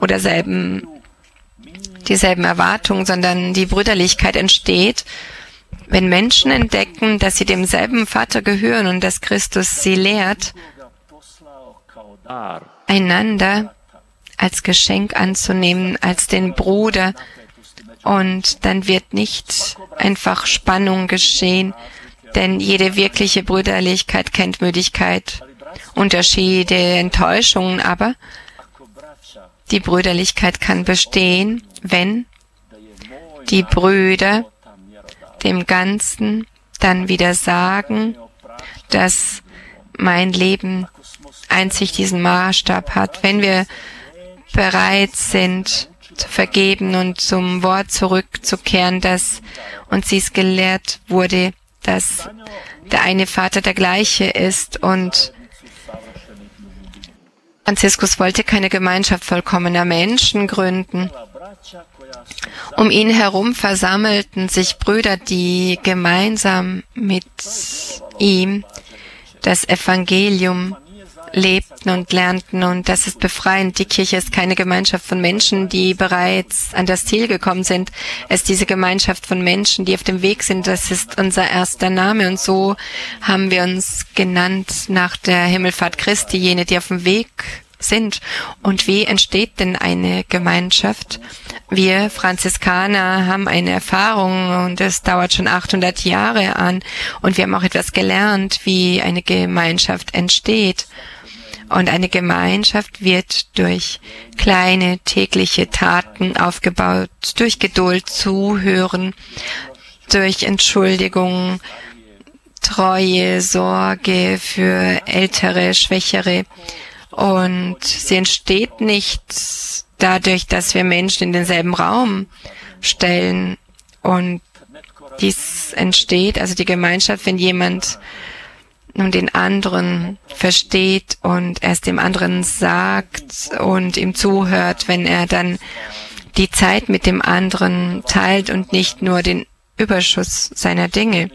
oder dieselben Erwartungen, sondern die Brüderlichkeit entsteht, wenn Menschen entdecken, dass sie demselben Vater gehören und dass Christus sie lehrt, einander als Geschenk anzunehmen, als den Bruder. Und dann wird nicht einfach Spannung geschehen, denn jede wirkliche Brüderlichkeit kennt Müdigkeit, Unterschiede, Enttäuschungen, aber die Brüderlichkeit kann bestehen, wenn die Brüder dem Ganzen dann wieder sagen, dass mein Leben einzig diesen Maßstab hat. Wenn wir bereit sind, zu vergeben und zum Wort zurückzukehren, dass uns dies gelehrt wurde, dass der eine Vater der gleiche ist. Und Franziskus wollte keine Gemeinschaft vollkommener Menschen gründen. Um ihn herum versammelten sich Brüder, die gemeinsam mit ihm das Evangelium lebten und lernten. Und das ist befreiend. Die Kirche ist keine Gemeinschaft von Menschen, die bereits an das Ziel gekommen sind. Es ist diese Gemeinschaft von Menschen, die auf dem Weg sind. Das ist unser erster Name. Und so haben wir uns genannt nach der Himmelfahrt Christi, jene, die auf dem Weg sind. Und wie entsteht denn eine Gemeinschaft? Wir Franziskaner haben eine Erfahrung und es dauert schon 800 Jahre an. Und wir haben auch etwas gelernt, wie eine Gemeinschaft entsteht. Und eine Gemeinschaft wird durch kleine tägliche Taten aufgebaut, durch Geduld, Zuhören, durch Entschuldigung, Treue, Sorge für Ältere, Schwächere. Und sie entsteht nicht dadurch, dass wir Menschen in denselben Raum stellen. Und dies entsteht, also die Gemeinschaft, wenn jemand nun den anderen versteht und es dem anderen sagt und ihm zuhört, wenn er dann die Zeit mit dem anderen teilt und nicht nur den Überschuss seiner Dinge.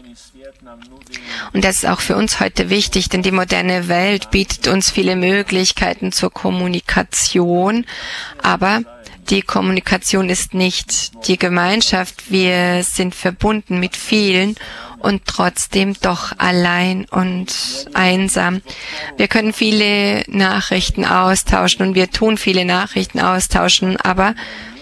Und das ist auch für uns heute wichtig, denn die moderne Welt bietet uns viele Möglichkeiten zur Kommunikation, aber die Kommunikation ist nicht die Gemeinschaft. Wir sind verbunden mit vielen und trotzdem doch allein und einsam. Wir können viele Nachrichten austauschen und wir tun viele Nachrichten austauschen, aber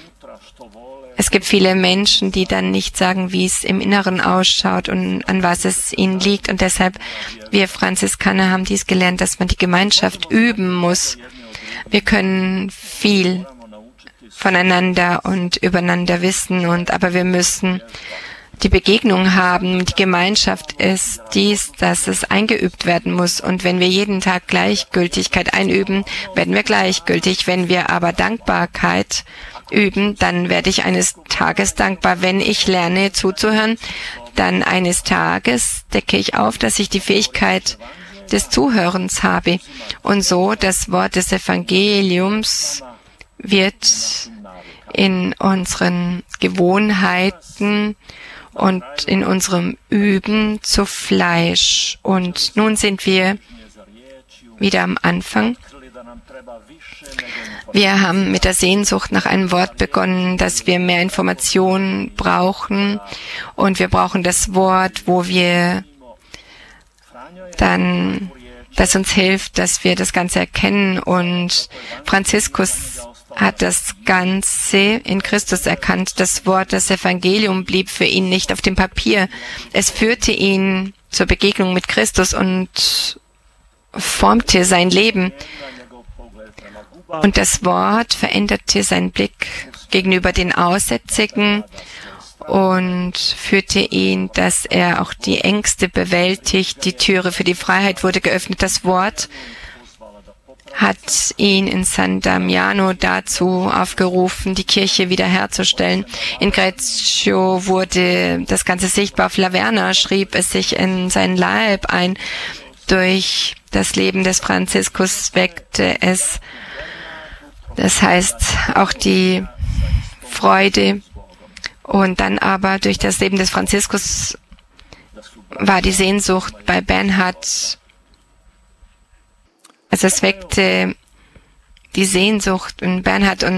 es gibt viele Menschen, die dann nicht sagen, wie es im Inneren ausschaut und an was es ihnen liegt. Und deshalb, wir Franziskaner haben dies gelernt, dass man die Gemeinschaft üben muss. Wir können viel voneinander und übereinander wissen, aber wir müssen die Begegnung haben. Die Gemeinschaft ist dies, dass es eingeübt werden muss. Und wenn wir jeden Tag Gleichgültigkeit einüben, werden wir gleichgültig. Wenn wir aber Dankbarkeit üben, dann werde ich eines Tages dankbar. Wenn ich lerne zuzuhören, dann eines Tages decke ich auf, dass ich die Fähigkeit des Zuhörens habe. Und so das Wort des Evangeliums wird in unseren Gewohnheiten und in unserem Üben zu Fleisch. Und nun sind wir wieder am Anfang. Wir haben mit der Sehnsucht nach einem Wort begonnen, dass wir mehr Informationen brauchen. Und wir brauchen das Wort, wo wir dann, das uns hilft, dass wir das Ganze erkennen. Und Franziskus hat das Ganze in Christus erkannt. Das Wort, das Evangelium blieb für ihn nicht auf dem Papier. Es führte ihn zur Begegnung mit Christus und formte sein Leben. Und das Wort veränderte seinen Blick gegenüber den Aussätzigen und führte ihn, dass er auch die Ängste bewältigt. Die Türe für die Freiheit wurde geöffnet. Das Wort hat ihn in San Damiano dazu aufgerufen, die Kirche wiederherzustellen. In Greccio wurde das Ganze sichtbar. Auf Laverna schrieb es sich in seinen Leib ein. Durch das Leben des Franziskus weckte es, das heißt auch die Freude. Und dann aber durch das Leben des Franziskus war die Sehnsucht bei Bernhard. Also es weckte die Sehnsucht in Bernhard und